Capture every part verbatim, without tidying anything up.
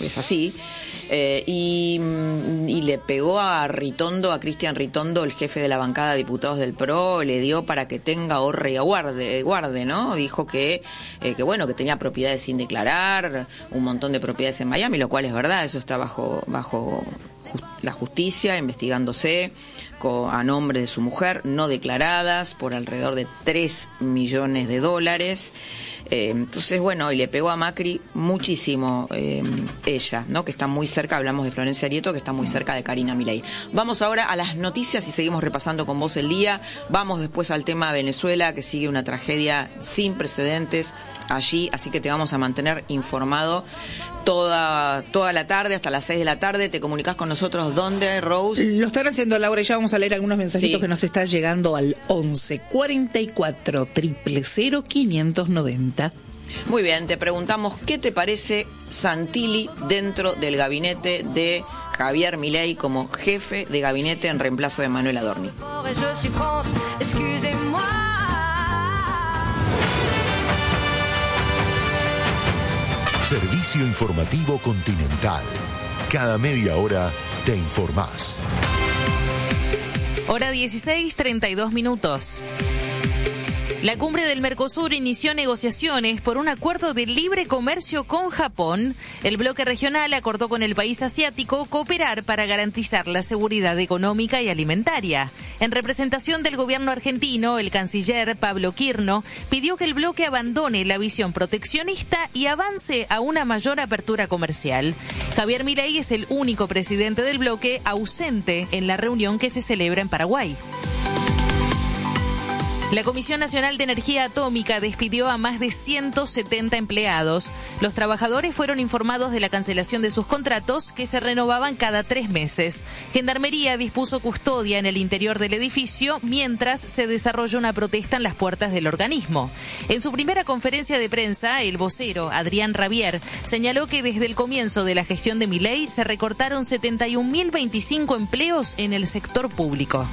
porque es así, eh, y, y le pegó a Ritondo, a Cristian Ritondo, el jefe de la bancada de diputados del P R O, le dio para que tenga, ahorre y aguarde, guarde, ¿no? Dijo que, eh, que bueno, que tenía propiedades sin declarar, un montón de propiedades en Miami, lo cual es verdad, eso está bajo, bajo la justicia, investigándose a nombre de su mujer, no declaradas, por alrededor de tres millones de dólares. Eh, entonces, bueno, y le pegó a Macri muchísimo eh, ella, ¿no? Que está muy cerca, hablamos de Florencia Arieto, que está muy cerca de Karina Milei. Vamos ahora a las noticias y seguimos repasando con vos el día. Vamos después al tema de Venezuela, que sigue una tragedia sin precedentes allí, así que te vamos a mantener informado toda toda la tarde, hasta las seis de la tarde. Te comunicas con nosotros, ¿dónde, Rose? Lo están haciendo, Laura, y ya vamos a leer algunos mensajitos sí. que nos están llegando al once cuarenta y cuatro, cero cero cero, quinientos noventa. Muy bien, te preguntamos qué te parece Santilli dentro del gabinete de Javier Milei como jefe de gabinete en reemplazo de Manuel Adorni. Servicio Informativo Continental. Cada media hora te informás. Hora dieciséis, treinta y dos minutos. La cumbre del Mercosur inició negociaciones por un acuerdo de libre comercio con Japón. El bloque regional acordó con el país asiático cooperar para garantizar la seguridad económica y alimentaria. En representación del gobierno argentino, el canciller Pablo Quirno pidió que el bloque abandone la visión proteccionista y avance a una mayor apertura comercial. Javier Milei es el único presidente del bloque ausente en la reunión que se celebra en Paraguay. La Comisión Nacional de Energía Atómica despidió a más de ciento setenta empleados. Los trabajadores fueron informados de la cancelación de sus contratos, que se renovaban cada tres meses. Gendarmería dispuso custodia en el interior del edificio mientras se desarrolla una protesta en las puertas del organismo. En su primera conferencia de prensa, el vocero Adrián Rabier señaló que desde el comienzo de la gestión de Milei se recortaron setenta y un mil veinticinco empleos en el sector público.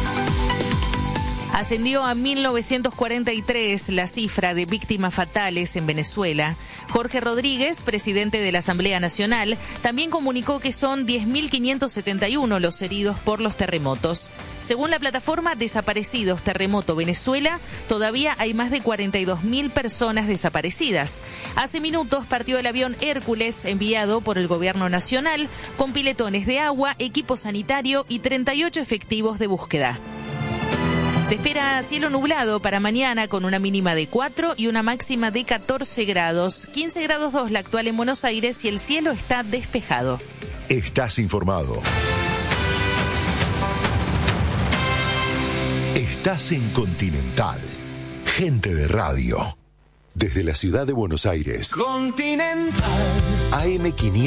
Ascendió a mil novecientos cuarenta y tres la cifra de víctimas fatales en Venezuela. Jorge Rodríguez, presidente de la Asamblea Nacional, también comunicó que son diez mil quinientos setenta y uno los heridos por los terremotos. Según la plataforma Desaparecidos Terremoto Venezuela, todavía hay más de cuarenta y dos mil personas desaparecidas. Hace minutos partió el avión Hércules enviado por el Gobierno Nacional con piletones de agua, equipo sanitario y treinta y ocho efectivos de búsqueda. Se espera cielo nublado para mañana con una mínima de cuatro y una máxima de catorce grados. quince grados dos la actual en Buenos Aires y el cielo está despejado. Estás informado. Estás en Continental. Gente de radio. Desde la ciudad de Buenos Aires. Continental. A M quinientos.